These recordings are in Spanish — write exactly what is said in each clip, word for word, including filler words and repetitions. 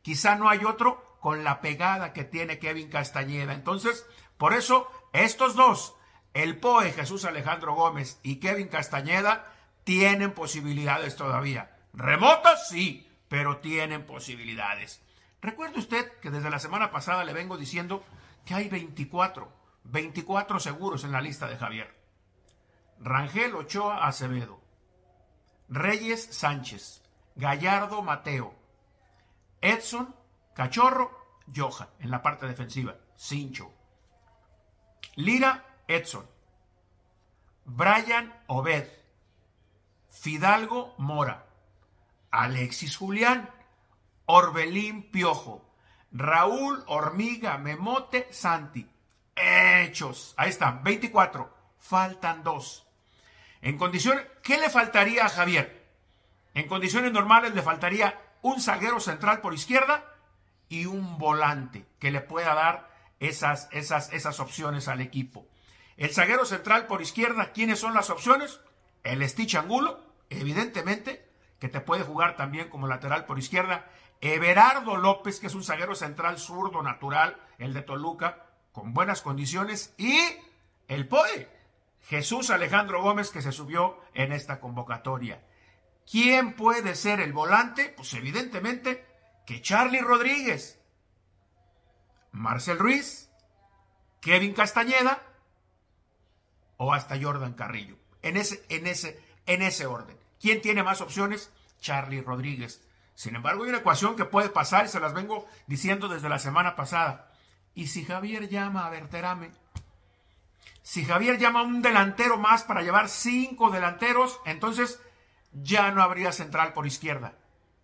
Quizá no hay otro con la pegada que tiene Kevin Castañeda. Entonces, por eso, estos dos, el P O E Jesús Alejandro Gómez y Kevin Castañeda, tienen posibilidades todavía. Remotas, sí, pero tienen posibilidades. Recuerde usted que desde la semana pasada le vengo diciendo que hay veinticuatro, veinticuatro seguros en la lista de Javier. Rangel Ochoa Acevedo, Reyes Sánchez, Gallardo Mateo, Edson, Cachorro, Johan en la parte defensiva, Cincho, Lira, Edson, Brian Obed, Fidalgo Mora, Alexis Julián, Orbelín Piojo, Raúl Hormiga Memote Santi. Hechos. Ahí están, veinticuatro. Faltan dos. En condiciones, ¿qué le faltaría a Javier? En condiciones normales le faltaría un zaguero central por izquierda y un volante que le pueda dar esas, esas, esas opciones al equipo. El zaguero central por izquierda, ¿quiénes son las opciones? El Stitch Angulo, evidentemente, que te puede jugar también como lateral por izquierda. Everardo López, que es un zaguero central zurdo natural, el de Toluca, con buenas condiciones. Y el P O E, Jesús Alejandro Gómez, que se subió en esta convocatoria. ¿Quién puede ser el volante? Pues evidentemente que Charly Rodríguez, Marcel Ruiz, Kevin Castañeda o hasta Jordan Carrillo. En ese, en ese, en ese orden. ¿Quién tiene más opciones? Charly Rodríguez. Sin embargo, hay una ecuación que puede pasar y se las vengo diciendo desde la semana pasada. ¿Y si Javier llama a Berterame? Si Javier llama a un delantero más para llevar cinco delanteros, entonces ya no habría central por izquierda.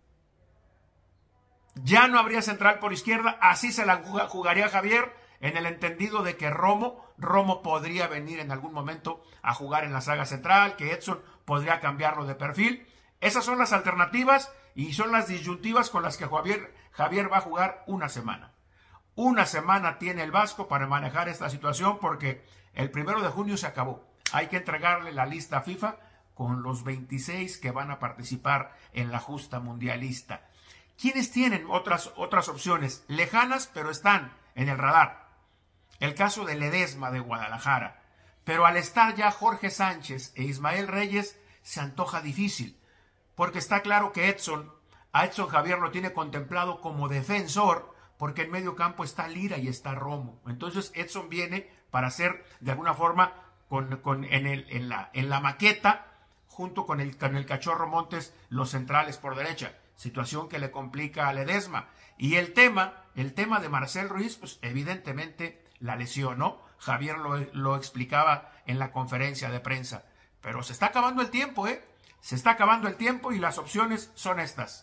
Ya no habría central por izquierda. Así se la jugaría Javier, en el entendido de que Romo, Romo podría venir en algún momento a jugar en la saga central, que Edson podría cambiarlo de perfil. Esas son las alternativas y son las disyuntivas con las que Javier, Javier va a jugar una semana. Una semana tiene el Vasco para manejar esta situación porque el primero de junio se acabó. Hay que entregarle la lista FIFA con los veintiséis que van a participar en la justa mundialista. ¿Quiénes tienen otras, otras opciones? Lejanas, pero están en el radar. El caso de Ledesma de Guadalajara. Pero al estar ya Jorge Sánchez e Ismael Reyes, se antoja difícil. Porque está claro que Edson, a Edson Javier lo tiene contemplado como defensor, porque en medio campo está Lira y está Romo. Entonces Edson viene para hacer, de alguna forma, con, con, en, el, en, la, en la maqueta, junto con el, con el Cachorro Montes, los centrales por derecha. Situación que le complica a Ledesma. Y el tema, el tema de Marcel Ruiz, pues evidentemente la lesión, ¿no? Javier lo, lo explicaba en la conferencia de prensa. Pero se está acabando el tiempo, ¿eh? Se está acabando el tiempo y las opciones son estas.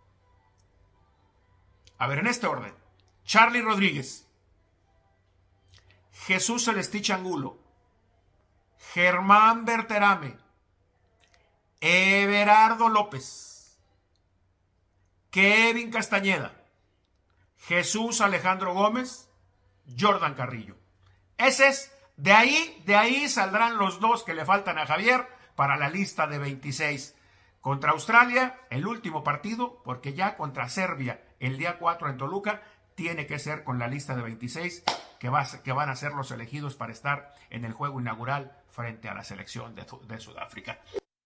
A ver, en este orden. Charly Rodríguez, Jesús el Stitch Angulo, Germán Berterame, Everardo López, Kevin Castañeda, Jesús Alejandro Gómez, Jordan Carrillo. Ese es, de ahí, de ahí saldrán los dos que le faltan a Javier para la lista de veintiséis. Contra Australia, el último partido, porque ya contra Serbia, el día cuatro en Toluca, tiene que ser con la lista de veintiséis que, va, que van a ser los elegidos para estar en el juego inaugural frente a la selección de, de Sudáfrica.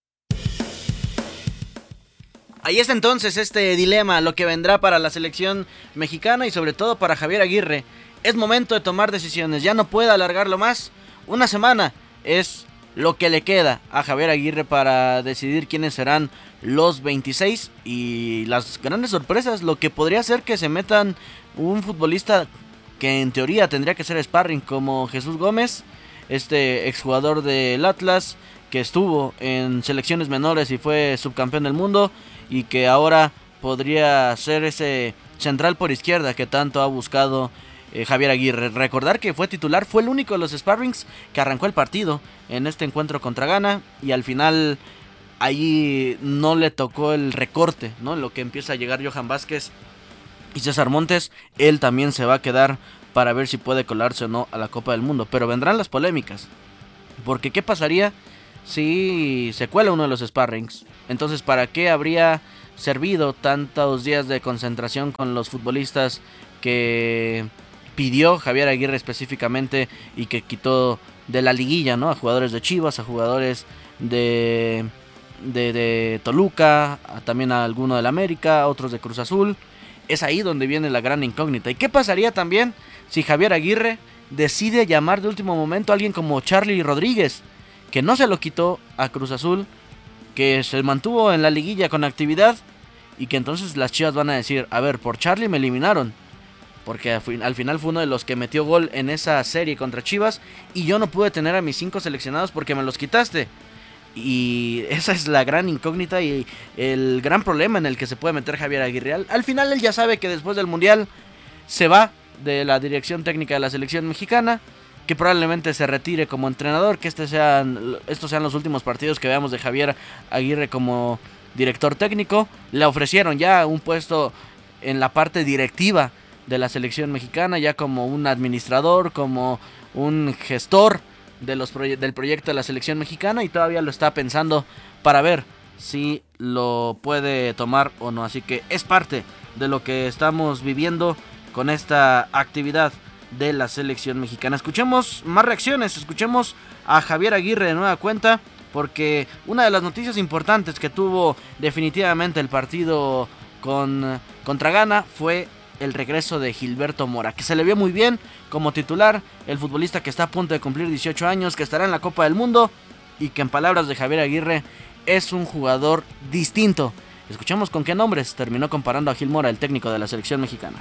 Ahí está entonces este dilema, lo que vendrá para la selección mexicana y sobre todo para Javier Aguirre. Es momento de tomar decisiones, ya no puede alargarlo más. Una semana es lo que le queda a Javier Aguirre para decidir quiénes serán los veintiséis y las grandes sorpresas, lo que podría ser que se metan un futbolista que en teoría tendría que ser sparring como Jesús Gómez, este exjugador del Atlas que estuvo en selecciones menores y fue subcampeón del mundo y que ahora podría ser ese central por izquierda que tanto ha buscado eh, Javier Aguirre. Recordar que fue titular, fue el único de los sparrings que arrancó el partido en este encuentro contra Ghana y al final ahí no le tocó el recorte, ¿no? Lo que empieza a llegar Johan Vázquez y César Montes, él también se va a quedar para ver si puede colarse o no a la Copa del Mundo. Pero vendrán las polémicas, porque ¿qué pasaría si se cuela uno de los sparrings? Entonces, ¿para qué habría servido tantos días de concentración con los futbolistas que pidió Javier Aguirre específicamente y que quitó de la liguilla, ¿no? A jugadores de Chivas, a jugadores de, de, de Toluca, a, también a alguno del América, a otros de Cruz Azul. Es ahí donde viene la gran incógnita. ¿Y qué pasaría también si Javier Aguirre decide llamar de último momento a alguien como Charly Rodríguez, que no se lo quitó a Cruz Azul, que se mantuvo en la liguilla con actividad, y que entonces las Chivas van a decir, a ver, por Charly me eliminaron, porque al final fue uno de los que metió gol en esa serie contra Chivas, y yo no pude tener a mis cinco seleccionados porque me los quitaste. Y esa es la gran incógnita y el gran problema en el que se puede meter Javier Aguirre. Al, al final él ya sabe que después del Mundial se va de la dirección técnica de la selección mexicana, que probablemente se retire como entrenador, que este sean, estos sean los últimos partidos que veamos de Javier Aguirre como director técnico. Le ofrecieron ya un puesto en la parte directiva de la selección mexicana, ya como un administrador, como un gestor de los proye- del proyecto de la selección mexicana, y todavía lo está pensando para ver si lo puede tomar o no. Así que es parte de lo que estamos viviendo con esta actividad de la selección mexicana. Escuchemos más reacciones, escuchemos a Javier Aguirre de nueva cuenta, porque una de las noticias importantes que tuvo definitivamente el partido con, contra Ghana fue el regreso de Gilberto Mora, que se le vio muy bien como titular, el futbolista que está a punto de cumplir dieciocho años, que estará en la Copa del Mundo y que en palabras de Javier Aguirre es un jugador distinto. Escuchemos con qué nombres terminó comparando a Gil Mora, el técnico de la selección mexicana.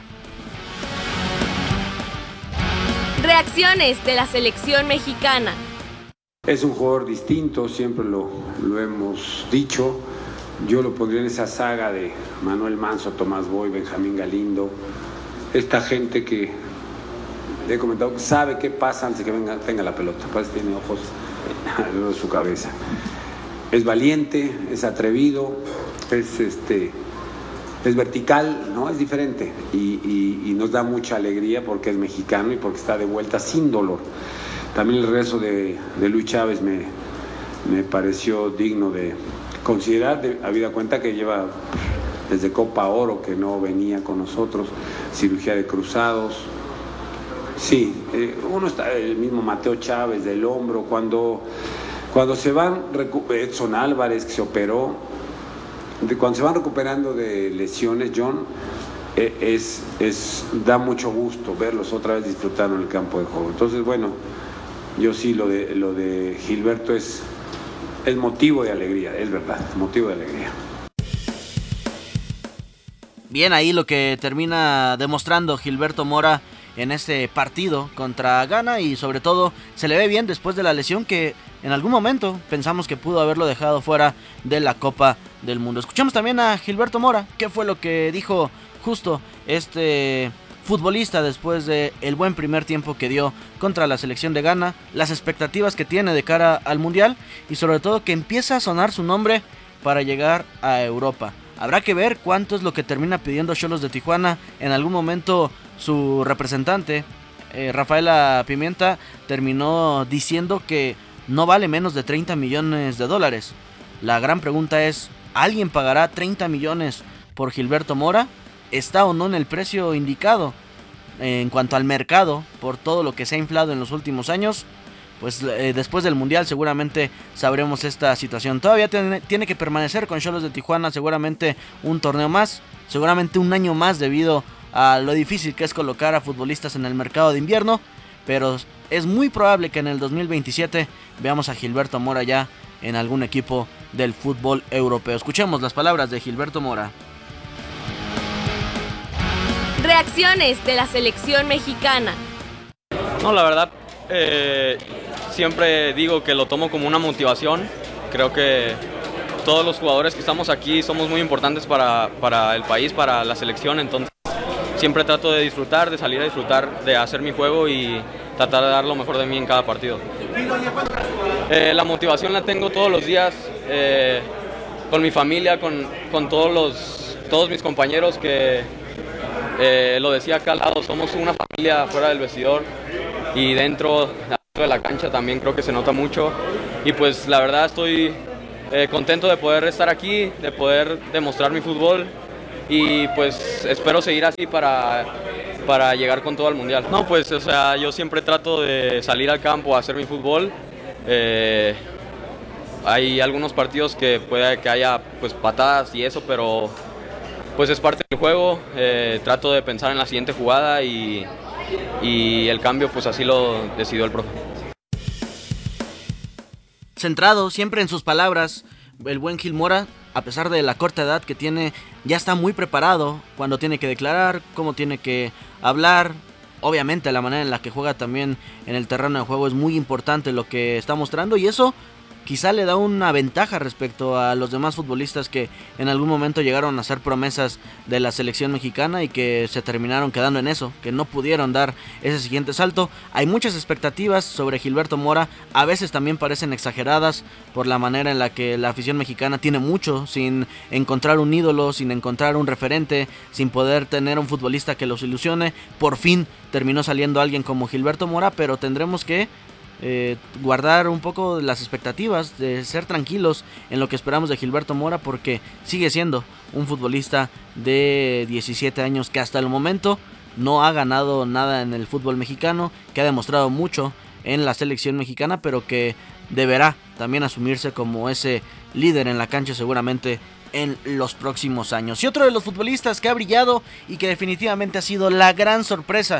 Reacciones de la selección mexicana. Es un jugador distinto, siempre lo, lo hemos dicho. Yo lo pondría en esa saga de Manuel Manso, Tomás Boy, Benjamín Galindo. Esta gente que, le he comentado, sabe qué pasa antes de que venga, tenga la pelota. Parece que tiene ojos alrededor de su cabeza. Es valiente, es atrevido, es este... es vertical, ¿no? Es diferente y, y, y nos da mucha alegría porque es mexicano y porque está de vuelta sin dolor. También el regreso de, de Luis Chávez me, me pareció digno de considerar, de, habida cuenta que lleva desde Copa Oro que no venía con nosotros, cirugía de cruzados. Sí, eh, uno está, el mismo Mateo Chávez del hombro, cuando, cuando se van, Edson Álvarez que se operó, de cuando se van recuperando de lesiones, John, eh, es, es, da mucho gusto verlos otra vez disfrutando en el campo de juego. Entonces, bueno, yo sí, lo de, lo de Gilberto es, es motivo de alegría, es verdad, motivo de alegría. Bien, ahí lo que termina demostrando Gilberto Mora en este partido contra Ghana, y sobre todo se le ve bien después de la lesión que en algún momento pensamos que pudo haberlo dejado fuera de la Copa del Mundo. Escuchamos también a Gilberto Mora, qué fue lo que dijo justo este futbolista después de el buen primer tiempo que dio contra la selección de Ghana, las expectativas que tiene de cara al Mundial y sobre todo que empieza a sonar su nombre para llegar a Europa. Habrá que ver cuánto es lo que termina pidiendo Xolos de Tijuana. En algún momento su representante, eh, Rafaela Pimienta, terminó diciendo que no vale menos de treinta millones de dólares. La gran pregunta es, ¿alguien pagará treinta millones por Gilberto Mora? ¿Está o no en el precio indicado? En cuanto al mercado, por todo lo que se ha inflado en los últimos años, pues eh, después del Mundial seguramente sabremos esta situación. Todavía tiene, tiene que permanecer con Xolos de Tijuana seguramente un torneo más, seguramente un año más debido a lo difícil que es colocar a futbolistas en el mercado de invierno, pero es muy probable que en el dos mil veintisiete veamos a Gilberto Mora ya en algún equipo del fútbol europeo. Escuchemos las palabras de Gilberto Mora. Reacciones de la selección mexicana. No, la verdad, eh, siempre digo que lo tomo como una motivación. Creo que todos los jugadores que estamos aquí somos muy importantes para, para el país, para la selección, entonces siempre trato de disfrutar, de salir a disfrutar, de hacer mi juego y tratar de dar lo mejor de mí en cada partido. Eh, la motivación la tengo todos los días, eh, con mi familia, con, con todos, los, todos mis compañeros que, eh, lo decía acá al lado, somos una familia fuera del vestidor y dentro de la cancha también creo que se nota mucho. Y pues la verdad estoy eh, contento de poder estar aquí, de poder demostrar mi fútbol y pues espero seguir así para, para llegar con todo al Mundial. No, pues o sea, yo siempre trato de salir al campo a hacer mi fútbol. Eh, hay algunos partidos que puede que haya pues patadas y eso, pero pues es parte del juego. Eh, trato de pensar en la siguiente jugada y, y el cambio pues así lo decidió el profe. Centrado siempre en sus palabras, el buen Gil Mora, a pesar de la corta edad que tiene, ya está muy preparado cuando tiene que declarar, cómo tiene que hablar. Obviamente la manera en la que juega también en el terreno de juego es muy importante lo que está mostrando, y eso quizá le da una ventaja respecto a los demás futbolistas que en algún momento llegaron a ser promesas de la selección mexicana y que se terminaron quedando en eso, que no pudieron dar ese siguiente salto. Hay muchas expectativas sobre Gilberto Mora, a veces también parecen exageradas por la manera en la que la afición mexicana tiene mucho sin encontrar un ídolo, sin encontrar un referente, sin poder tener un futbolista que los ilusione. Por fin terminó saliendo alguien como Gilberto Mora, pero tendremos que Eh, guardar un poco las expectativas, de ser tranquilos en lo que esperamos de Gilberto Mora, porque sigue siendo un futbolista de diecisiete años que hasta el momento no ha ganado nada en el fútbol mexicano, que ha demostrado mucho en la selección mexicana, pero que deberá también asumirse como ese líder en la cancha seguramente en los próximos años. Y otro de los futbolistas que ha brillado y que definitivamente ha sido la gran sorpresa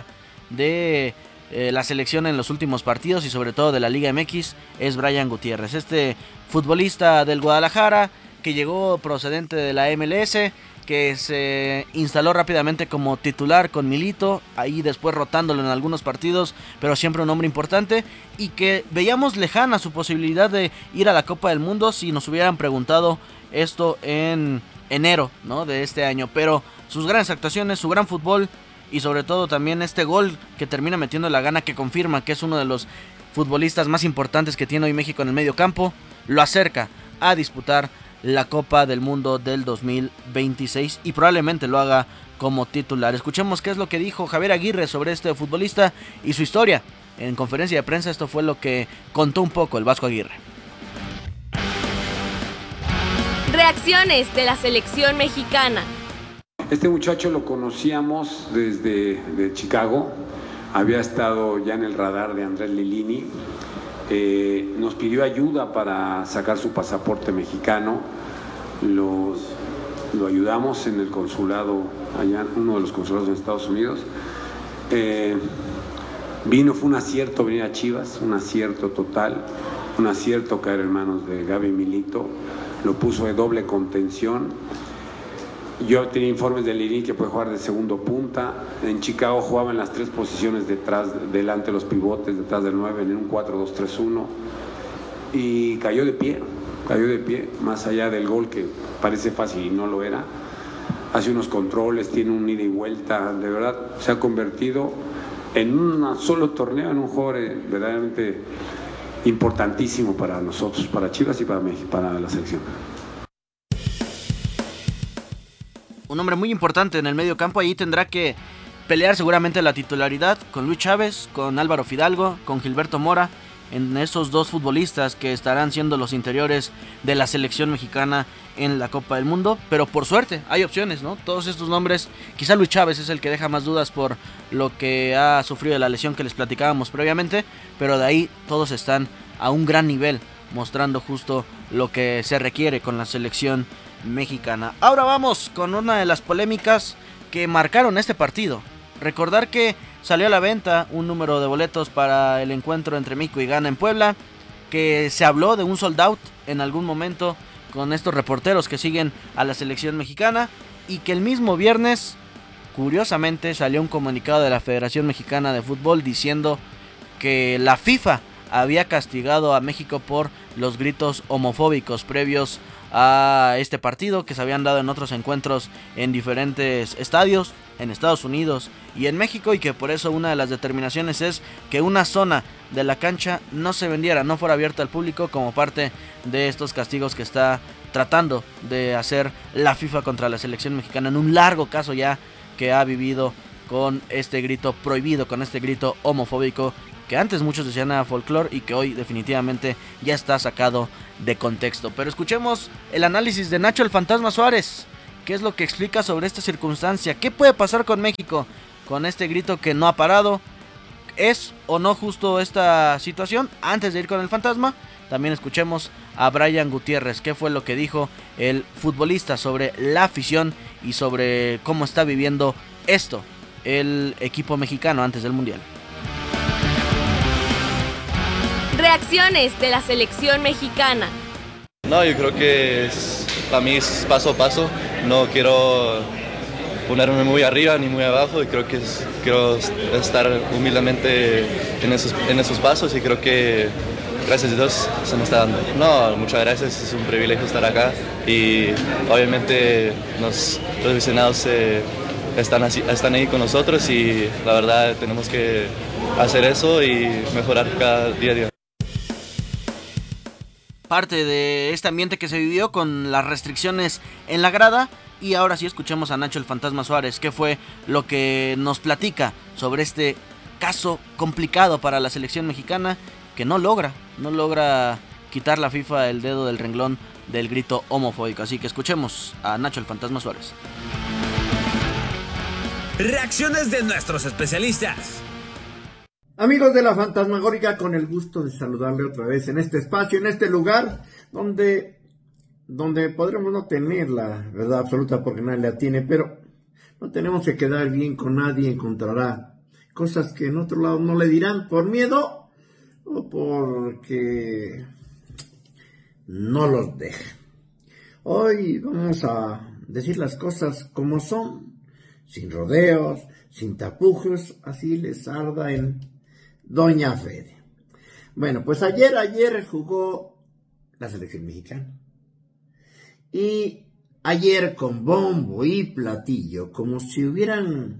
de Eh, la selección en los últimos partidos y sobre todo de la Liga M X es Brian Gutiérrez, este futbolista del Guadalajara que llegó procedente de la M L S, que se instaló rápidamente como titular con Milito, ahí después rotándolo en algunos partidos, pero siempre un hombre importante, y que veíamos lejana su posibilidad de ir a la Copa del Mundo si nos hubieran preguntado esto en enero, ¿no?, de este año. Pero sus grandes actuaciones, su gran fútbol y sobre todo también este gol que termina metiendo la gana, que confirma que es uno de los futbolistas más importantes que tiene hoy México en el medio campo, lo acerca a disputar la Copa del Mundo del dos mil veintiséis y probablemente lo haga como titular. Escuchemos qué es lo que dijo Javier Aguirre sobre este futbolista y su historia en conferencia de prensa. Esto fue lo que contó un poco el Vasco Aguirre. Reacciones de la selección mexicana. Este muchacho lo conocíamos desde de Chicago, había estado ya en el radar de Andrés Lilini, eh, nos pidió ayuda para sacar su pasaporte mexicano, los, lo ayudamos en el consulado, allá uno de los consulados de Estados Unidos, eh, vino, fue un acierto venir a Chivas, un acierto total, un acierto caer en manos de Gaby Milito, lo puso de doble contención. Yo tenía informes de Lilini que puede jugar de segundo punta. En Chicago jugaba en las tres posiciones detrás, delante de los pivotes, detrás del nueve, en un cuatro dos tres uno. Y cayó de pie, cayó de pie, más allá del gol que parece fácil y no lo era. Hace unos controles, tiene un ida y vuelta, de verdad se ha convertido en un solo torneo, en un jugador verdaderamente importantísimo para nosotros, para Chivas y para México, para la selección. Un hombre muy importante en el medio campo, ahí tendrá que pelear seguramente la titularidad con Luis Chávez, con Álvaro Fidalgo, con Gilberto Mora, en esos dos futbolistas que estarán siendo los interiores de la selección mexicana en la Copa del Mundo. Pero por suerte hay opciones, ¿no? Todos estos nombres, quizá Luis Chávez es el que deja más dudas por lo que ha sufrido de la lesión que les platicábamos previamente, pero de ahí todos están a un gran nivel, mostrando justo lo que se requiere con la selección mexicana. Ahora vamos con una de las polémicas que marcaron este partido. Recordar que salió a la venta un número de boletos para el encuentro entre México y Ghana en Puebla, que se habló de un sold out en algún momento con estos reporteros que siguen a la selección mexicana, y que el mismo viernes, curiosamente, salió un comunicado de la Federación Mexicana de Fútbol diciendo que la FIFA había castigado a México por los gritos homofóbicos previos a este partido que se habían dado en otros encuentros en diferentes estadios en Estados Unidos y en México, y que por eso una de las determinaciones es que una zona de la cancha no se vendiera, no fuera abierta al público, como parte de estos castigos que está tratando de hacer la FIFA contra la selección mexicana en un largo caso ya que ha vivido con este grito prohibido, con este grito homofóbico que antes muchos decían era folclore y que hoy definitivamente ya está sacado de contexto. Pero escuchemos el análisis de Nacho el Fantasma Suárez. ¿Qué es lo que explica sobre esta circunstancia? ¿Qué puede pasar con México con este grito que no ha parado? ¿Es o no justo esta situación? Antes de ir con el fantasma, también escuchemos a Brian Gutiérrez. ¿Qué fue lo que dijo el futbolista sobre la afición y sobre cómo está viviendo esto el equipo mexicano antes del Mundial? Reacciones de la selección mexicana. No, yo creo que es, para mí es paso a paso. No quiero ponerme muy arriba ni muy abajo y creo que es, quiero estar humildemente en esos, en esos pasos y creo que gracias a Dios se me está dando. No, muchas gracias, es un privilegio estar acá y obviamente nos, los aficionados eh, están, así, están ahí con nosotros y la verdad tenemos que hacer eso y mejorar cada día a día. Parte de este ambiente que se vivió con las restricciones en la grada. Y ahora sí escuchemos a Nacho el Fantasma Suárez, que fue lo que nos platica sobre este caso complicado para la selección mexicana, que no logra, no logra quitar la FIFA el dedo del renglón del grito homofóbico. Así que escuchemos a Nacho el Fantasma Suárez. Reacciones de nuestros especialistas. Amigos de la Fantasmagórica, con el gusto de saludarle otra vez en este espacio, en este lugar donde... donde podremos no tener la verdad absoluta porque nadie la tiene, pero no tenemos que quedar bien con nadie, encontrará cosas que en otro lado no le dirán por miedo o porque no los dejan. Hoy vamos a decir las cosas como son, sin rodeos, sin tapujos, así les arda en Doña Fede. Bueno, pues ayer, ayer jugó la selección mexicana. Y ayer con bombo y platillo, como si hubieran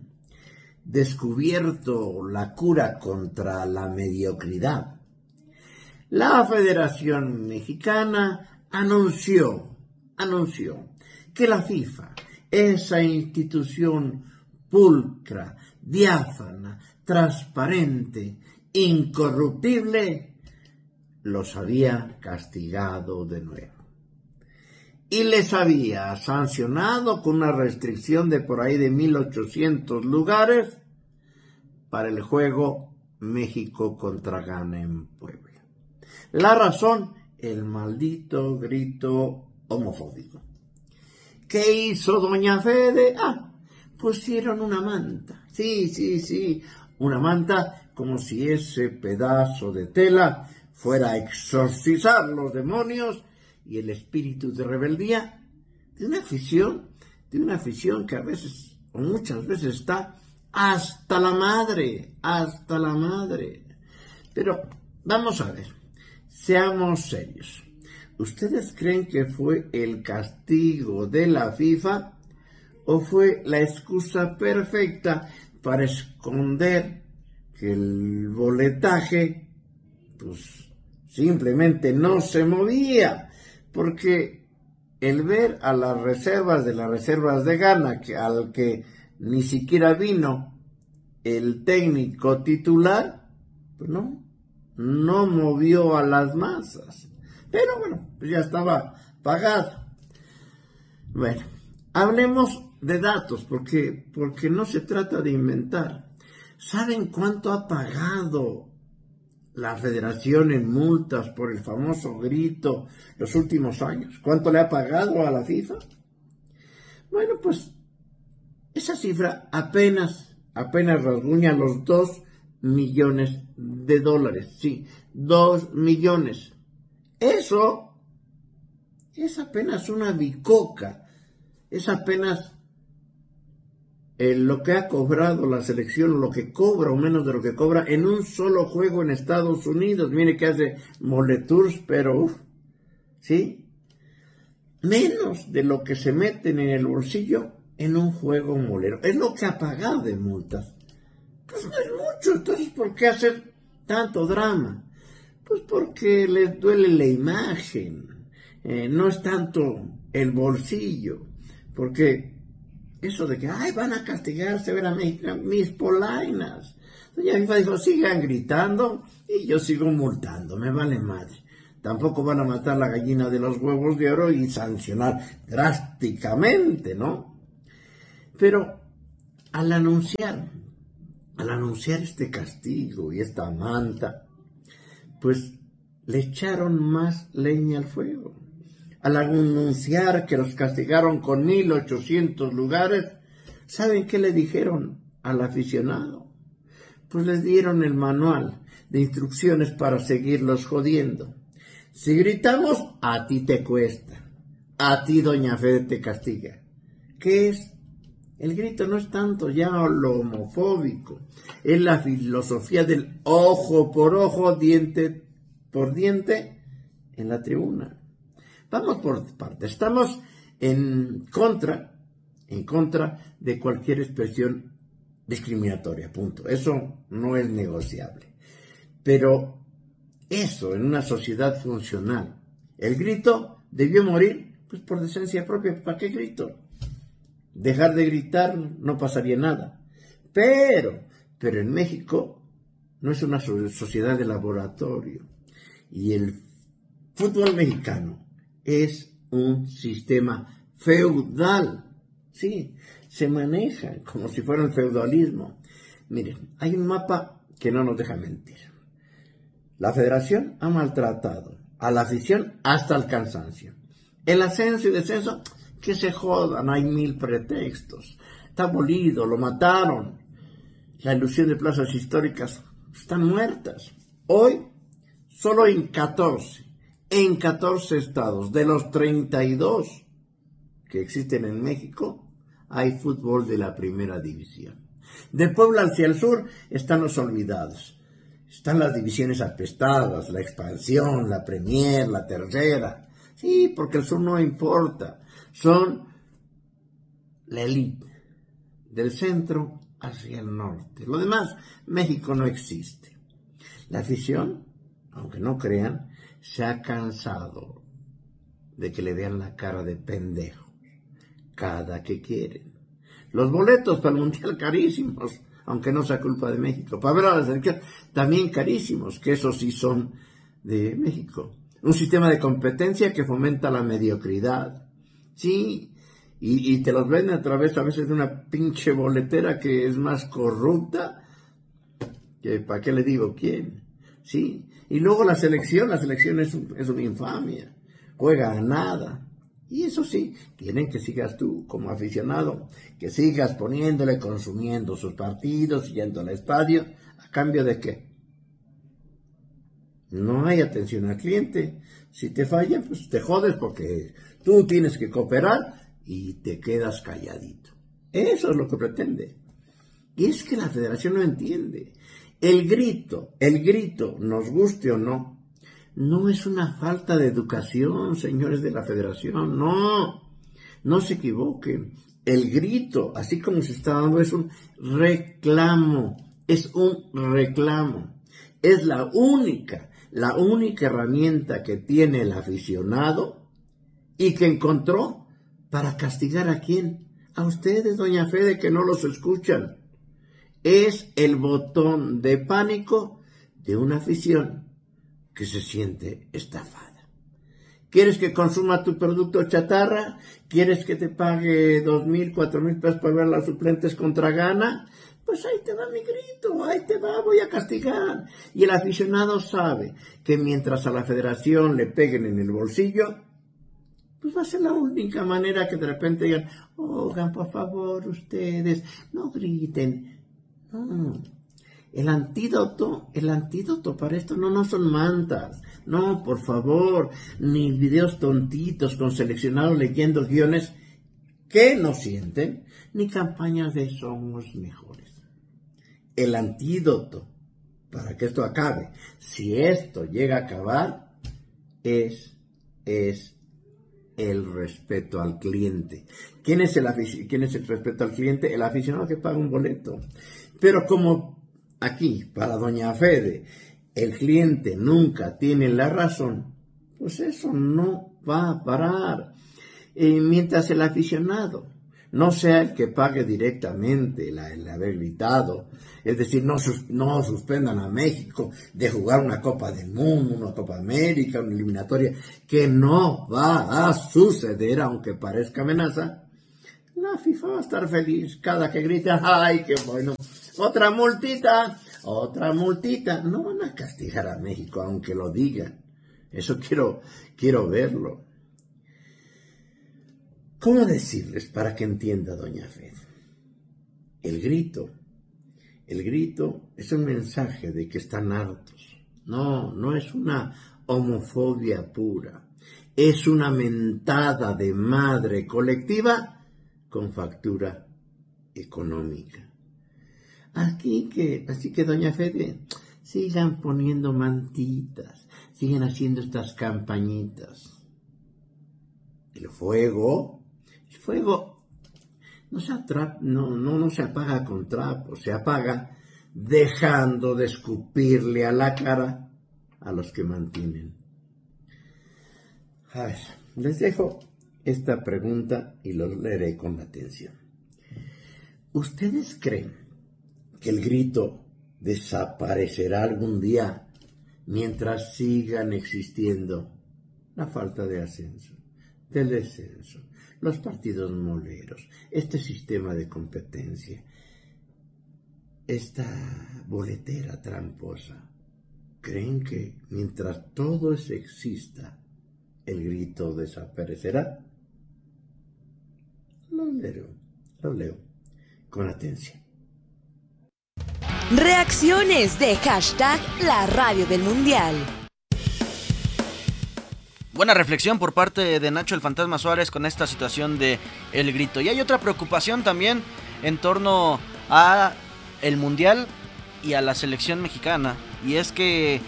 descubierto la cura contra la mediocridad, la Federación Mexicana anunció, anunció que la FIFA, esa institución pulcra, diáfana, transparente, incorruptible, los había castigado de nuevo. Y les había sancionado con una restricción de por ahí de mil ochocientos lugares para el juego México contra Ghana en Puebla. La razón, el maldito grito homofóbico. ¿Qué hizo Doña Fede? Ah, pusieron una manta. Sí, sí, sí, una manta como si ese pedazo de tela fuera a exorcizar los demonios y el espíritu de rebeldía de una afición, de una afición que a veces, o muchas veces está hasta la madre, hasta la madre. Pero vamos a ver, seamos serios. ¿Ustedes creen que fue el castigo de la FIFA o fue la excusa perfecta para esconder que el boletaje, pues, simplemente no se movía? Porque el ver a las reservas de las reservas de Ghana, que, al que ni siquiera vino el técnico titular, pues no, no movió a las masas. Pero bueno, pues ya estaba pagado. Bueno, hablemos de datos, porque, porque no se trata de inventar. ¿Saben cuánto ha pagado la Federación en multas por el famoso grito los últimos años? ¿Cuánto le ha pagado a la FIFA? Bueno, pues esa cifra apenas, apenas rasguña los dos millones de dólares. Sí, dos millones. Eso es apenas una bicoca. Es apenas Eh, lo que ha cobrado la selección, lo que cobra o menos de lo que cobra en un solo juego en Estados Unidos. Mire que hace moletours, pero uff, ¿sí? Menos de lo que se meten en el bolsillo en un juego molero. Es lo que ha pagado de multas. Pues no es mucho, entonces ¿por qué hacer tanto drama? Pues porque les duele la imagen, eh, no es tanto el bolsillo, porque eso de que, ay, van a castigar severamente, mis polainas, Doña FIFA dijo, sigan gritando y yo sigo multando, me vale madre. Tampoco van a matar la gallina de los huevos de oro y sancionar drásticamente, ¿no? Pero al anunciar, al anunciar este castigo y esta manta, pues le echaron más leña al fuego. Al anunciar que los castigaron con mil ochocientos lugares, ¿saben qué le dijeron al aficionado? Pues les dieron el manual de instrucciones para seguirlos jodiendo. Si gritamos, a ti te cuesta. A ti, doña Fede, te castiga. ¿Qué es? El grito no es tanto ya lo homofóbico. Es la filosofía del ojo por ojo, diente por diente en la tribuna. Vamos por partes. Estamos en contra, en contra de cualquier expresión discriminatoria, punto. Eso no es negociable. Pero eso en una sociedad funcional. El grito debió morir pues por decencia propia. ¿Para qué grito? Dejar de gritar no pasaría nada. Pero, pero en México no es una sociedad de laboratorio. Y el fútbol mexicano es un sistema feudal. Sí, se maneja como si fuera el feudalismo. Miren, hay un mapa que no nos deja mentir. La federación ha maltratado a la afición hasta el cansancio. El ascenso y descenso, que se jodan, hay mil pretextos. Está molido, lo mataron. La ilusión de plazas históricas están muertas. Hoy, solo en catorce, en catorce estados de los treinta y dos que existen en México, hay fútbol de la primera división. De Puebla hacia el sur están los olvidados. Están las divisiones apestadas, la expansión, la Premier, la tercera. Sí, porque el sur no importa. Son la élite. Del centro hacia el norte. Lo demás, México no existe. La afición, aunque no crean, se ha cansado de que le vean la cara de pendejo cada que quieren. Los boletos para el Mundial carísimos, aunque no sea culpa de México. Para ver a la selección, también carísimos, que esos sí son de México. Un sistema de competencia que fomenta la mediocridad. Sí, y, y te los venden a través a veces de una pinche boletera que es más corrupta que, ¿para qué le digo quién? Sí, y luego la selección, la selección es, un, es una infamia. Juega a nada. Y eso sí, quieren que sigas tú como aficionado, que sigas poniéndole, consumiendo sus partidos, yendo al estadio, ¿a cambio de qué? No hay atención al cliente. Si te fallan, pues te jodes porque tú tienes que cooperar y te quedas calladito. Eso es lo que pretende. Y es que la federación no entiende. El grito, el grito, nos guste o no, no es una falta de educación, señores de la federación, no, no se equivoquen. El grito, así como se está dando, es un reclamo, es un reclamo. Es la única, la única herramienta que tiene el aficionado y que encontró para castigar a quién. A ustedes, doña Fede, que no los escuchan. Es el botón de pánico de una afición que se siente estafada. ¿Quieres que consuma tu producto chatarra? ¿Quieres que te pague dos mil, cuatro mil pesos para ver a los suplentes contra Ghana? Pues ahí te va mi grito, ahí te va, voy a castigar. Y el aficionado sabe que mientras a la federación le peguen en el bolsillo, pues va a ser la única manera que de repente digan, oigan, por favor, ustedes, no griten. No. El antídoto, el antídoto para esto no, no son mantas, no, por favor, ni videos tontitos con seleccionados leyendo guiones que no sienten, ni campañas de somos mejores. El antídoto para que esto acabe, si esto llega a acabar, es, es el respeto al cliente. ¿Quién es el, quién es el respeto al cliente? El aficionado que paga un boleto. Pero como aquí, para doña Fede, el cliente nunca tiene la razón, pues eso no va a parar. Eh, mientras el aficionado no sea el que pague directamente la, el haber gritado. Es decir, no, sus, no suspendan a México de jugar una Copa del Mundo, una Copa América, una eliminatoria, que no va a suceder, aunque parezca amenaza. La FIFA va a estar feliz cada que grite, ¡ay, qué bueno! Otra multita, otra multita. No van a castigar a México, aunque lo digan. Eso quiero, quiero verlo. ¿Cómo decirles para que entienda doña Fede? El grito, el grito es un mensaje de que están hartos. No, no es una homofobia pura. Es una mentada de madre colectiva con factura económica. Aquí que, así que doña Fede, sigan poniendo mantitas, siguen haciendo estas campañitas. El fuego, el fuego no se, atrapa, no, no, no se apaga con trapos, se apaga dejando de escupirle a la cara a los que mantienen. A ver, les dejo esta pregunta y los leeré con atención. ¿Ustedes creen que el grito desaparecerá algún día mientras sigan existiendo la falta de ascenso, del descenso, los partidos moleros, este sistema de competencia, esta boletera tramposa? ¿Creen que mientras todo eso exista, el grito desaparecerá? Lo leo, lo leo con atención. Reacciones de hashtag La Radio del Mundial. Buena reflexión por parte de Nacho el Fantasma Suárez con esta situación de el grito. Y hay otra preocupación también en torno a el Mundial y a la selección mexicana. Y es que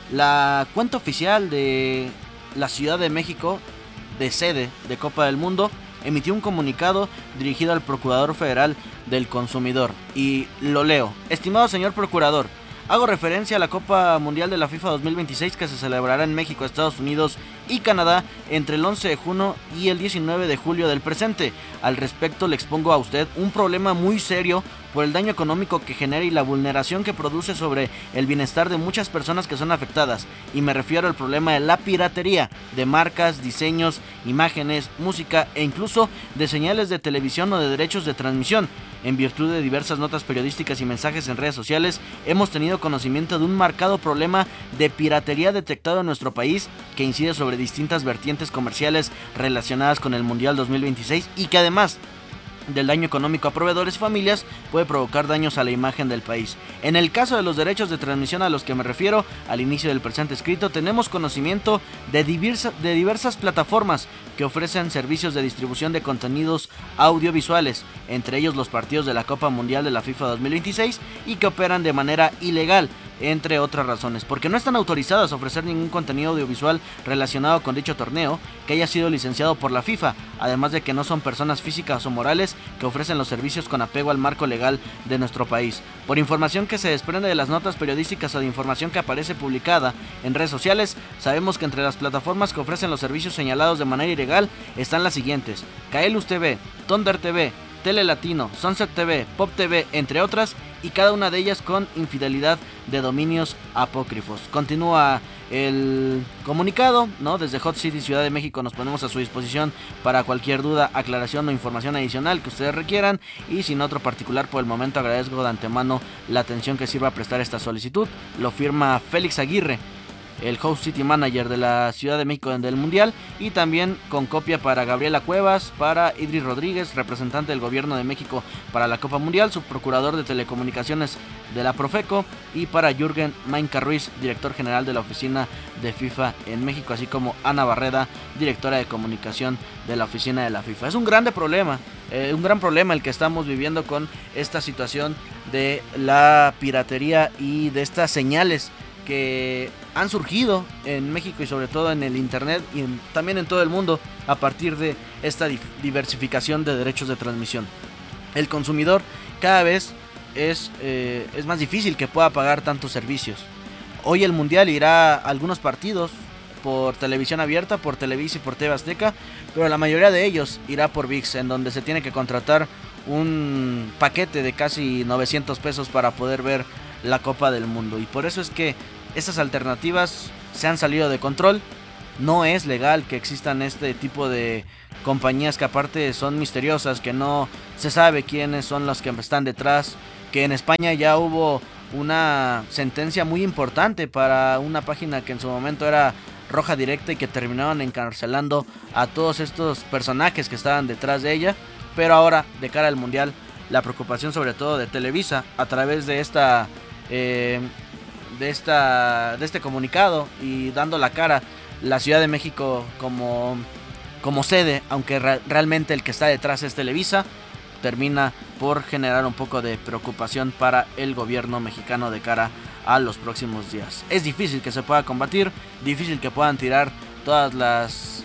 la cuenta oficial de la Ciudad de México, de sede de Copa del Mundo, emitió un comunicado dirigido al Procurador Federal del Consumidor. Y lo leo. Estimado señor Procurador, hago referencia a la Copa Mundial de la FIFA dos mil veintiséis que se celebrará en México, Estados Unidos y Canadá entre el once de junio y el diecinueve de julio del presente. Al respecto le expongo a usted un problema muy serio por el daño económico que genera y la vulneración que produce sobre el bienestar de muchas personas que son afectadas, y me refiero al problema de la piratería de marcas, diseños, imágenes, música e incluso de señales de televisión o de derechos de transmisión. En virtud de diversas notas periodísticas y mensajes en redes sociales, hemos tenido conocimiento de un marcado problema de piratería detectado en nuestro país que incide sobre distintas vertientes comerciales relacionadas con el Mundial dos mil veintiséis y que además del daño económico a proveedores y familias puede provocar daños a la imagen del país. En el caso de los derechos de transmisión a los que me refiero al inicio del presente escrito, tenemos conocimiento de, diversa, de diversas plataformas que ofrecen servicios de distribución de contenidos audiovisuales, entre ellos los partidos de la Copa Mundial de la FIFA dos mil veintiséis, y que operan de manera ilegal, entre otras razones, porque no están autorizadas a ofrecer ningún contenido audiovisual relacionado con dicho torneo que haya sido licenciado por la FIFA, además de que no son personas físicas o morales que ofrecen los servicios con apego al marco legal de nuestro país. Por información que se desprende de las notas periodísticas o de información que aparece publicada en redes sociales, sabemos que entre las plataformas que ofrecen los servicios señalados de manera ilegal están las siguientes: Kaelus T V, Thunder T V, Tele Latino, Sunset T V, Pop T V, entre otras, y cada una de ellas con infidelidad de dominios apócrifos. Continúa el comunicado, ¿no? Desde Hot City, Ciudad de México, nos ponemos a su disposición para cualquier duda, aclaración o información adicional que ustedes requieran, y sin otro particular por el momento agradezco de antemano la atención que sirva a prestar esta solicitud. Lo firma Félix Aguirre, el Host City Manager de la Ciudad de México del Mundial, y también con copia para Gabriela Cuevas, para Idris Rodríguez, representante del Gobierno de México para la Copa Mundial, subprocurador de Telecomunicaciones de la Profeco, y para Jürgen Mainka Ruiz, director general de la Oficina de FIFA en México, así como Ana Barreda, directora de comunicación de la Oficina de la FIFA. Es un grande problema, eh, un gran problema el que estamos viviendo con esta situación de la piratería y de estas señales que han surgido en México y sobre todo en el internet y en, también en todo el mundo a partir de esta diversificación de derechos de transmisión. El consumidor cada vez es, eh, es más difícil que pueda pagar tantos servicios. Hoy el Mundial irá a algunos partidos por televisión abierta, por Televisa y por T V Azteca, pero la mayoría de ellos irá por V I X, en donde se tiene que contratar un paquete de casi novecientos pesos para poder ver la Copa del Mundo. Y por eso es que estas alternativas se han salido de control. No es legal que existan este tipo de compañías que aparte son misteriosas, que no se sabe quiénes son los que están detrás, que en España ya hubo una sentencia muy importante para una página que en su momento era Roja Directa y que terminaron encarcelando a todos estos personajes que estaban detrás de ella. Pero ahora, de cara al Mundial, la preocupación sobre todo de Televisa a través de esta eh, de esta de este comunicado y dando la cara, la Ciudad de México como, como sede, aunque re- realmente el que está detrás es Televisa, termina por generar un poco de preocupación para el gobierno mexicano de cara a los próximos días. Es difícil que se pueda combatir, difícil que puedan tirar todas las,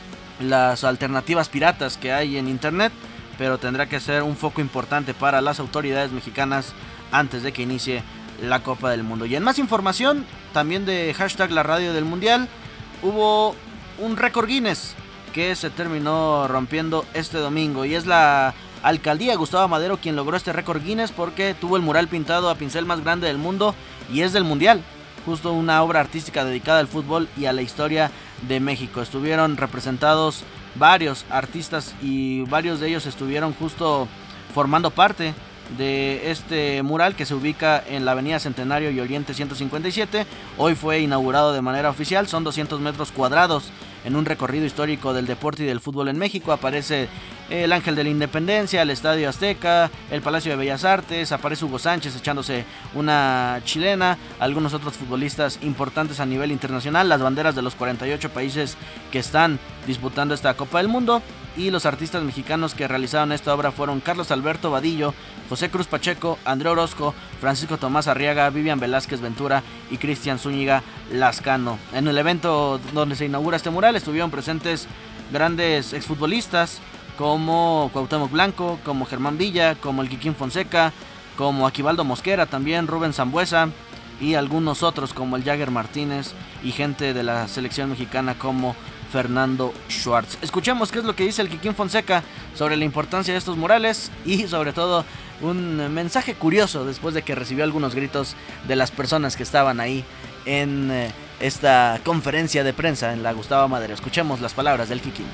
las alternativas piratas que hay en internet, pero tendrá que ser un foco importante para las autoridades mexicanas antes de que inicie la Copa del Mundo. Y en más información, también de hashtag la radio del Mundial, hubo un récord Guinness que se terminó rompiendo este domingo, y es la alcaldía Gustavo Madero quien logró este récord Guinness porque tuvo el mural pintado a pincel más grande del mundo y es del Mundial, justo una obra artística dedicada al fútbol y a la historia de México. Estuvieron representados varios artistas y varios de ellos estuvieron justo formando parte de este mural que se ubica en la avenida Centenario y Oriente ciento cincuenta y siete. Hoy fue inaugurado de manera oficial, son doscientos metros cuadrados en un recorrido histórico del deporte y del fútbol en México. Aparece el Ángel de la Independencia, el Estadio Azteca, el Palacio de Bellas Artes, aparece Hugo Sánchez echándose una chilena, algunos otros futbolistas importantes a nivel internacional, las banderas de los cuarenta y ocho países que están disputando esta Copa del Mundo. Y los artistas mexicanos que realizaron esta obra fueron Carlos Alberto Vadillo, José Cruz Pacheco, André Orozco, Francisco Tomás Arriaga, Vivian Velázquez Ventura y Cristian Zúñiga Lascano. En el evento donde se inaugura este mural estuvieron presentes grandes exfutbolistas como Cuauhtémoc Blanco, como Germán Villa, como el Kikín Fonseca, como Aquivaldo Mosquera, también Rubén Sambuesa y algunos otros como el Jagger Martínez y gente de la selección mexicana como Fernando Schwartz. Escuchemos qué es lo que dice el Kikín Fonseca sobre la importancia de estos murales y sobre todo un mensaje curioso después de que recibió algunos gritos de las personas que estaban ahí en eh, esta conferencia de prensa en la Gustavo Madero. Escuchemos las palabras del Kikín.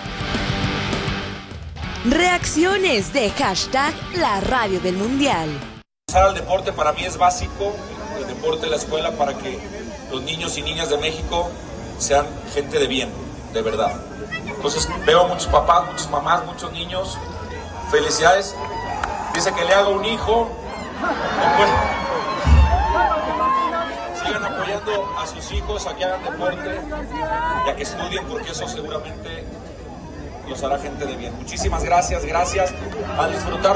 Reacciones de hashtag la radio del Mundial. El deporte para mí es básico, el deporte de la escuela para que los niños y niñas de México sean gente de bien, de verdad. Entonces veo muchos papás, muchas mamás, muchos niños. Felicidades. Dice que le haga un hijo. Pues, sigan apoyando a sus hijos a que hagan deporte y a que estudien, porque eso seguramente los hará gente de bien. Muchísimas gracias, gracias. A disfrutar.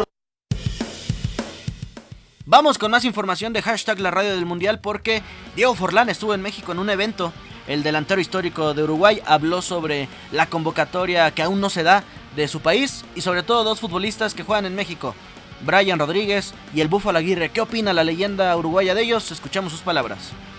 Vamos con más información de hashtag la radio del Mundial porque Diego Forlán estuvo en México en un evento. El delantero histórico de Uruguay habló sobre la convocatoria que aún no se da de su país y sobre todo dos futbolistas que juegan en México, Brian Rodríguez y el Búfalo Aguirre. ¿Qué opina la leyenda uruguaya de ellos? Escuchamos sus palabras.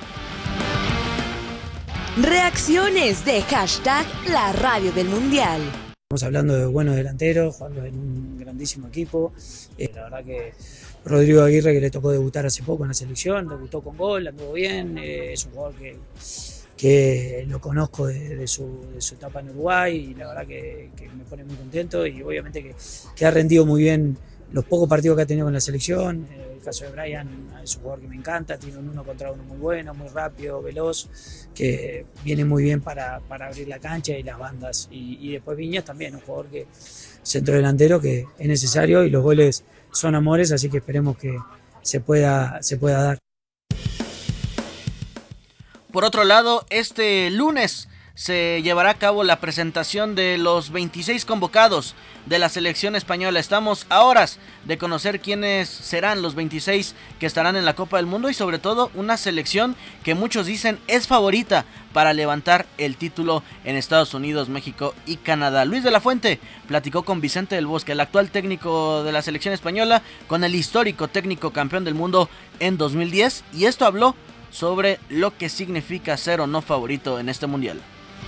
Reacciones de hashtag la radio del Mundial. Estamos hablando de buenos delanteros, jugando en un grandísimo equipo. Eh, la verdad que Rodrigo Aguirre, que le tocó debutar hace poco en la selección, debutó con gol, anduvo bien, eh, es un jugador que, que lo conozco de, de, su, de su etapa en Uruguay y la verdad que, que me pone muy contento y obviamente que, que ha rendido muy bien los pocos partidos que ha tenido con la selección. Eh, el caso de Brian es un jugador que me encanta, tiene un uno contra uno muy bueno, muy rápido, veloz, que viene muy bien para, para abrir la cancha y las bandas. Y, y después Viñas también, un jugador que centro delantero que es necesario y los goles son amores, así que esperemos que se pueda, se pueda dar. Por otro lado, este lunes se llevará a cabo la presentación de los veintiséis convocados de la selección española. Estamos a horas de conocer quiénes serán los veintiséis que estarán en la Copa del Mundo y sobre todo una selección que muchos dicen es favorita para levantar el título en Estados Unidos, México y Canadá. Luis de la Fuente platicó con Vicente del Bosque, el actual técnico de la selección española, con el histórico técnico campeón del mundo en dos mil diez, y esto habló sobre lo que significa ser o no favorito en este mundial.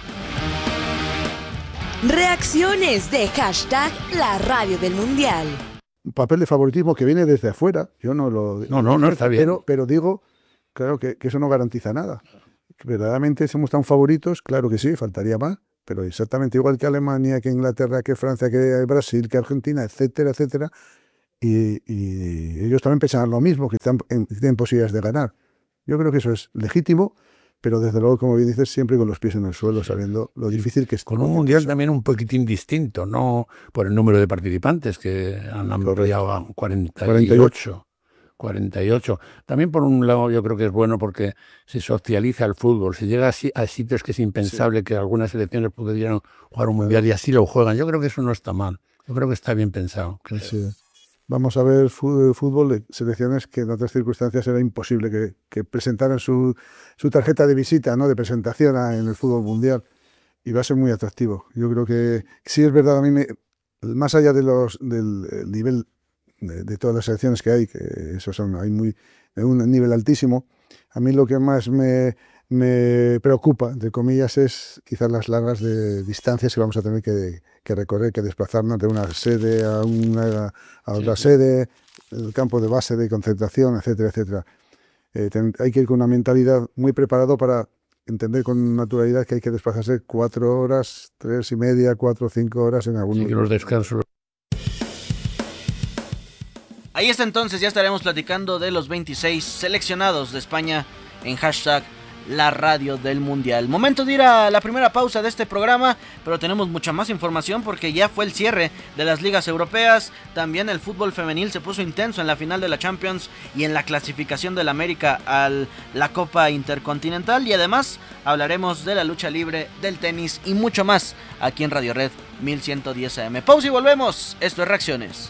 Reacciones de hashtag La Radio del Mundial. Un papel de favoritismo que viene desde afuera, yo no lo... No, no, no está bien. Pero, pero digo, claro, que, que eso no garantiza nada. Que verdaderamente somos tan favoritos, claro que sí, faltaría más, pero exactamente igual que Alemania, que Inglaterra, que Francia, que Brasil, que Argentina, etcétera, etcétera. Y, y ellos también pensan lo mismo, que están, en, tienen posibilidades de ganar. Yo creo que eso es legítimo, pero desde luego, como bien dices, siempre con los pies en el suelo, sabiendo lo difícil que es. Con un mundial también un poquitín distinto, no por el número de participantes, que han ampliado a cuarenta y ocho. cuarenta y ocho. También por un lado yo creo que es bueno porque se socializa el fútbol, se llega así a sitios que es impensable sí. que algunas selecciones pudieran jugar un mundial y así lo juegan. Yo creo que eso no está mal, yo creo que está bien pensado. Sí. Vamos a ver fútbol de selecciones que en otras circunstancias era imposible que, que presentaran su, su tarjeta de visita, ¿no? De presentación a, en el fútbol mundial, y va a ser muy atractivo. Yo creo que sí es verdad, a mí me, más allá de los, del nivel de, de todas las selecciones que hay, que eso son, hay muy, de un nivel altísimo, a mí lo que más me, me preocupa, entre comillas, es quizás las largas de distancias que vamos a tener que, que recorrer, que desplazarnos de una sede a, una, a otra sí, sede, el campo de base de concentración, etcétera, etcétera. Eh, ten, hay que ir con una mentalidad muy preparado para entender con naturalidad que hay que desplazarse cuatro horas, tres y media, cuatro o cinco horas en algún... Sí, que los descansos... Ahí está entonces, ya estaremos platicando de los veintiséis seleccionados de España en hashtag La Radio del Mundial. Momento de ir a la primera pausa de este programa, pero tenemos mucha más información porque ya fue el cierre de las ligas europeas. También el fútbol femenil se puso intenso en la final de la Champions y en la clasificación del América a la Copa Intercontinental. Y además hablaremos de la lucha libre, del tenis y mucho más aquí en Radio Red mil ciento diez A M. Pausa y volvemos. Esto es Reacciones.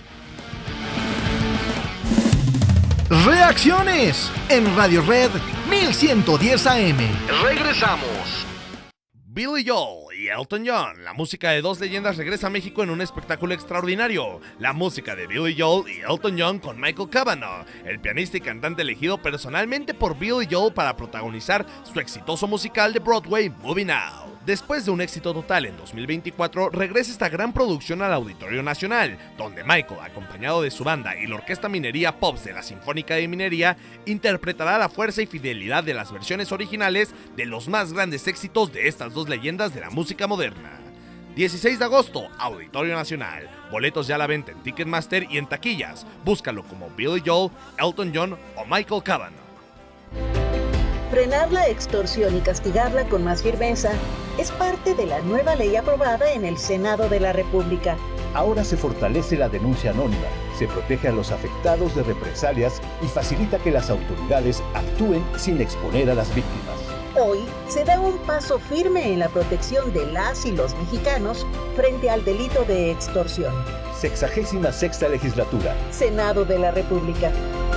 Reacciones en Radio Red mil ciento diez A M. Regresamos. Billy Joel y Elton John, la música de dos leyendas, regresa a México en un espectáculo extraordinario. La música de Billy Joel y Elton John con Michael Cavanaugh, el pianista y cantante elegido personalmente por Billy Joel para protagonizar su exitoso musical de Broadway, Moving Out. Después de un éxito total en dos mil veinticuatro, regresa esta gran producción al Auditorio Nacional, donde Michael, acompañado de su banda y la Orquesta Minería Pops de la Sinfónica de Minería, interpretará la fuerza y fidelidad de las versiones originales de los más grandes éxitos de estas dos leyendas de la música moderna. dieciséis de agosto, Auditorio Nacional. Boletos ya a la venta en Ticketmaster y en taquillas. Búscalo como Billy Joel, Elton John o Michael Cavanaugh. Frenar la extorsión y castigarla con más firmeza es parte de la nueva ley aprobada en el Senado de la República. Ahora se fortalece la denuncia anónima, se protege a los afectados de represalias y facilita que las autoridades actúen sin exponer a las víctimas. Hoy se da un paso firme en la protección de las y los mexicanos frente al delito de extorsión. Sexagésima sexta legislatura. Senado de la República.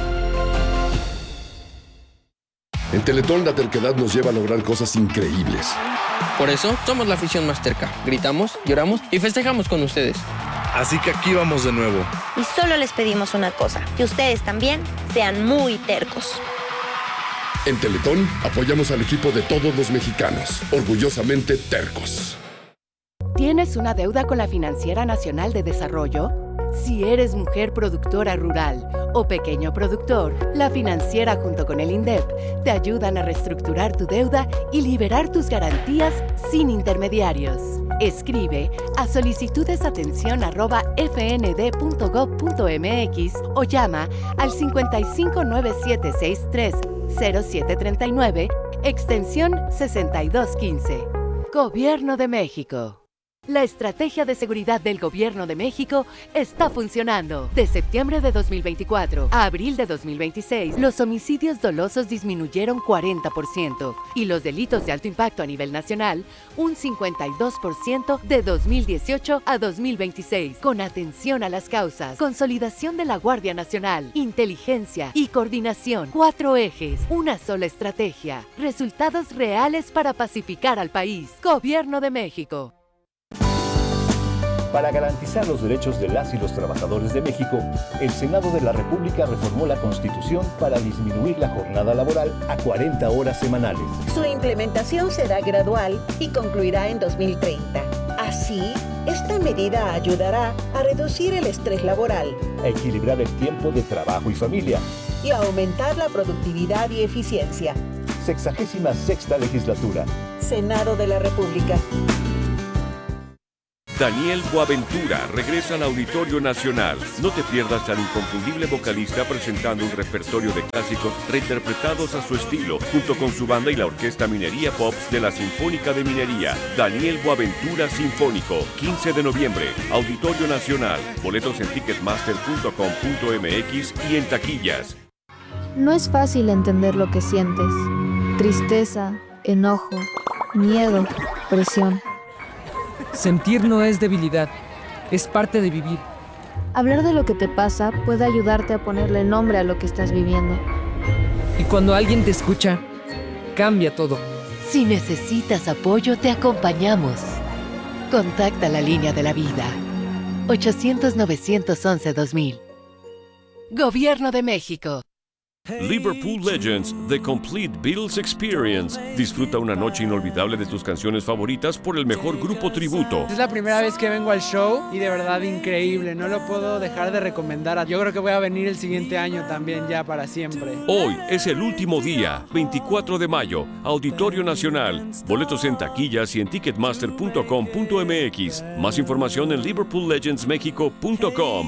En Teletón la terquedad nos lleva a lograr cosas increíbles. Por eso somos la afición más terca. Gritamos, lloramos y festejamos con ustedes. Así que aquí vamos de nuevo. Y solo les pedimos una cosa, que ustedes también sean muy tercos. En Teletón apoyamos al equipo de todos los mexicanos, orgullosamente tercos. ¿Tienes una deuda con la Financiera Nacional de Desarrollo? Si eres mujer productora rural o pequeño productor, la Financiera junto con el INDEP te ayudan a reestructurar tu deuda y liberar tus garantías sin intermediarios. Escribe a solicitudesatención arroba f n d punto gov punto m x o llama al cincuenta y cinco nueve siete seis tres cero siete tres nueve, extensión sesenta y dos quince. Gobierno de México. La estrategia de seguridad del Gobierno de México está funcionando. De septiembre de dos mil veinticuatro a abril de dos mil veintiséis, los homicidios dolosos disminuyeron cuarenta por ciento y los delitos de alto impacto a nivel nacional un cincuenta y dos por ciento de dos mil dieciocho a dos mil veintiséis. Con atención a las causas, consolidación de la Guardia Nacional, inteligencia y coordinación. Cuatro ejes, una sola estrategia. Resultados reales para pacificar al país. Gobierno de México. Para garantizar los derechos de las y los trabajadores de México, el Senado de la República reformó la Constitución para disminuir la jornada laboral a cuarenta horas semanales. Su implementación será gradual y concluirá en dos mil treinta. Así, esta medida ayudará a reducir el estrés laboral, a equilibrar el tiempo de trabajo y familia y a aumentar la productividad y eficiencia. Sexagésima sexta legislatura. Senado de la República. Daniel Boaventura regresa al Auditorio Nacional. No te pierdas al inconfundible vocalista presentando un repertorio de clásicos reinterpretados a su estilo, junto con su banda y la Orquesta Minería Pops de la Sinfónica de Minería. Daniel Boaventura Sinfónico, quince de noviembre, Auditorio Nacional. Boletos en ticketmaster punto com punto m x y en taquillas. No es fácil entender lo que sientes. Tristeza, enojo, miedo, presión. Sentir no es debilidad, es parte de vivir. Hablar de lo que te pasa puede ayudarte a ponerle nombre a lo que estás viviendo. Y cuando alguien te escucha, cambia todo. Si necesitas apoyo, te acompañamos. Contacta la línea de la vida. ochocientos, novecientos once, dos mil. Gobierno de México. Liverpool Legends, The Complete Beatles Experience. Disfruta una noche inolvidable de tus canciones favoritas por el mejor grupo tributo. Es la primera vez que vengo al show y de verdad increíble. No lo puedo dejar de recomendar. Yo creo que voy a venir el siguiente año también ya para siempre. Hoy es el último día, veinticuatro de mayo, Auditorio Nacional. Boletos en taquillas y en ticketmaster punto com punto m x. Más información en liverpool legends mexico punto com.